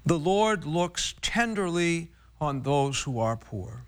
The Lord looks tenderly on those who are poor.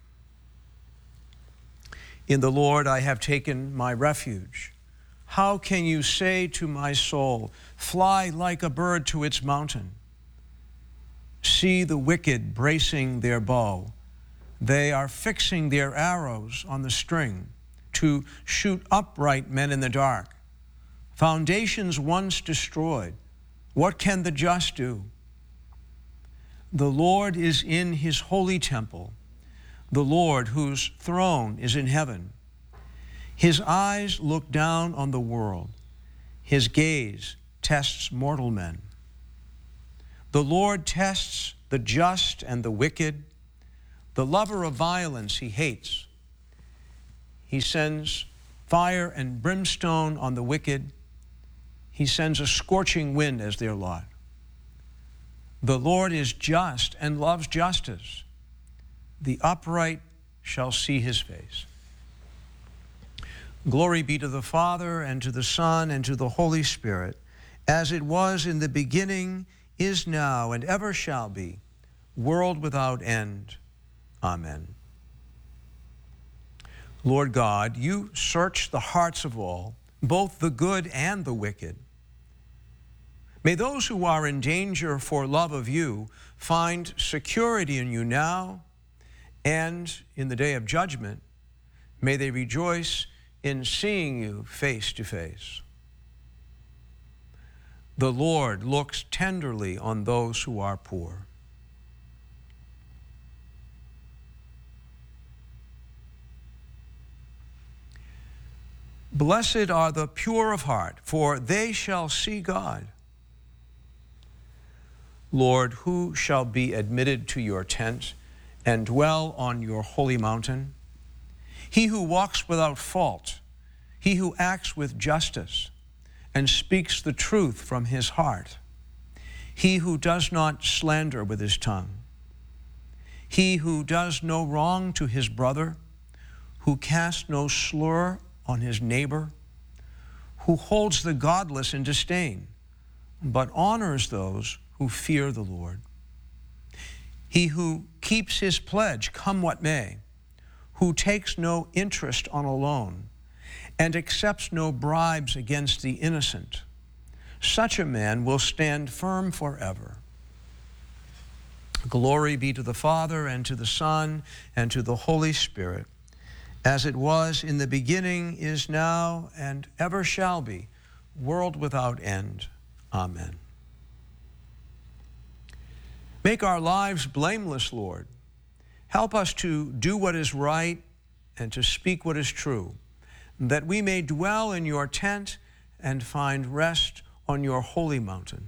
In the Lord I have taken my refuge. How can you say to my soul, fly like a bird to its mountain? See the wicked bracing their bow. They are fixing their arrows on the string to shoot upright men in the dark. Foundations once destroyed, what can the just do? The Lord is in his holy temple, the Lord whose throne is in heaven. His eyes look down on the world. His gaze tests mortal men. The Lord tests the just and the wicked. The lover of violence he hates. He sends fire and brimstone on the wicked. He sends a scorching wind as their lot. The Lord is just and loves justice. The upright shall see his face. Glory be to the Father, and to the Son, and to the Holy Spirit, as it was in the beginning, is now, and ever shall be, world without end. Amen. Lord God, you search the hearts of all, both the good and the wicked. May those who are in danger for love of you find security in you now, and in the day of judgment, may they rejoice in seeing you face to face. The Lord looks tenderly on those who are poor. Blessed are the pure of heart, for they shall see God. Lord, who shall be admitted to your tent and dwell on your holy mountain? He who walks without fault, he who acts with justice and speaks the truth from his heart, he who does not slander with his tongue, he who does no wrong to his brother, who casts no slur on his neighbor, who holds the godless in disdain, but honors those who fear the Lord. He who keeps his pledge, come what may, who takes no interest on a loan, and accepts no bribes against the innocent, such a man will stand firm forever. Glory be to the Father, and to the Son, and to the Holy Spirit, as it was in the beginning, is now, and ever shall be, world without end. Amen. Make our lives blameless, Lord. Help us to do what is right and to speak what is true, that we may dwell in your tent and find rest on your holy mountain.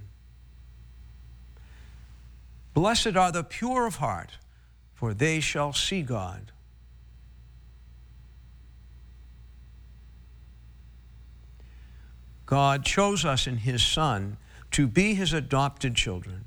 Blessed are the pure of heart, for they shall see God. God chose us in his Son to be his adopted children.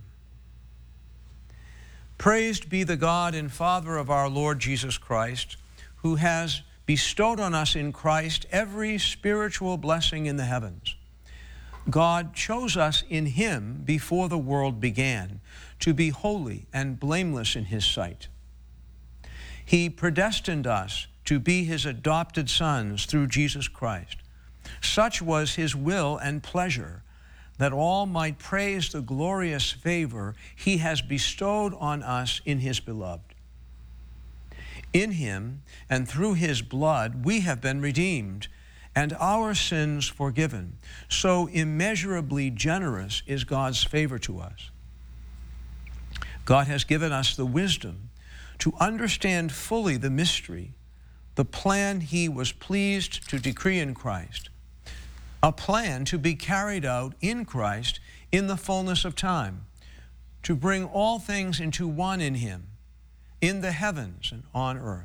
Praised be the God and Father of our Lord Jesus Christ, who has bestowed on us in Christ every spiritual blessing in the heavens. God chose us in him before the world began to be holy and blameless in his sight. He predestined us to be his adopted sons through Jesus Christ. Such was his will and pleasure, that all might praise the glorious favor he has bestowed on us in his beloved. In him and through his blood we have been redeemed, and our sins forgiven. So immeasurably generous is God's favor to us. God has given us the wisdom to understand fully the mystery, the plan he was pleased to decree in Christ, a plan to be carried out in Christ in the fullness of time, to bring all things into one in him, in the heavens and on earth.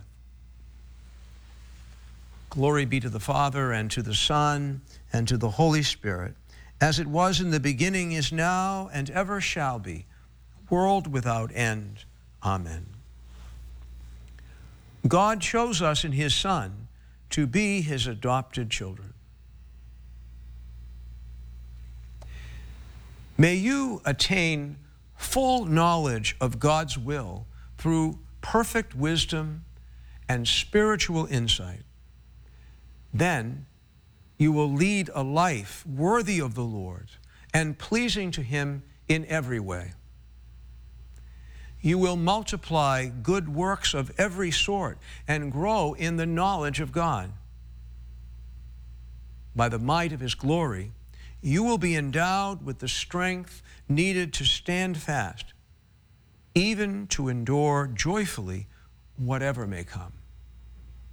Glory be to the Father, and to the Son, and to the Holy Spirit, as it was in the beginning, is now, and ever shall be, world without end. Amen. God chose us in his Son to be his adopted children. May you attain full knowledge of God's will through perfect wisdom and spiritual insight, then you will lead a life worthy of the Lord and pleasing to Him in every way. You will multiply good works of every sort and grow in the knowledge of God. By the might of His glory, you will be endowed with the strength needed to stand fast, even to endure joyfully whatever may come.